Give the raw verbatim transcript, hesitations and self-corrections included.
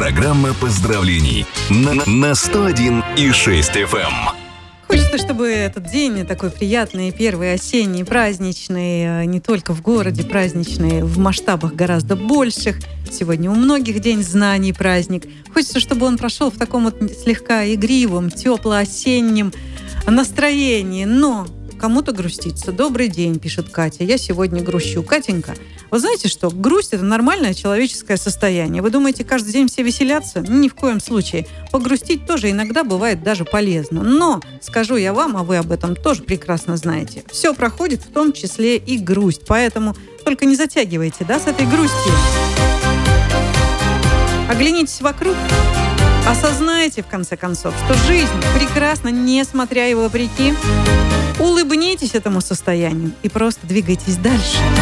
Программа поздравлений на, на сто один и шесть эф эм. Хочется, чтобы этот день такой приятный, первый осенний, праздничный, не только в городе, праздничный, в масштабах гораздо больших. Сегодня у многих день знаний праздник. Хочется, чтобы он прошел в таком вот слегка игривом, тепло-осеннем настроении. Но кому-то грустится. Добрый день, пишет Катя. Я сегодня грущу. Катенька, вы знаете что? Грусть – это нормальное человеческое состояние. Вы думаете, каждый день все веселятся? Ни в коем случае. Погрустить тоже иногда бывает даже полезно. Но, скажу я вам, а вы об этом тоже прекрасно знаете, все проходит, в том числе и грусть. Поэтому только не затягивайте, да, с этой грустью. Оглянитесь вокруг. Осознайте, в конце концов, что жизнь прекрасна, несмотря и вопреки. Улыбнитесь этому состоянию и просто двигайтесь дальше.